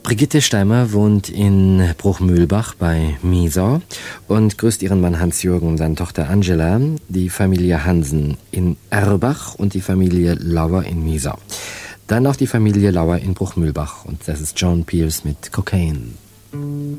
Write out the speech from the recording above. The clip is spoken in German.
Brigitte Steimer wohnt in Bruchmühlbach bei Miesau und grüßt ihren Mann Hans-Jürgen und seine Tochter Angela, die Familie Hansen in Erbach und die Familie Lauer in Miesau. Dann noch die Familie Lauer in Bruchmühlbach und das ist Joan Pierce mit Cocaine.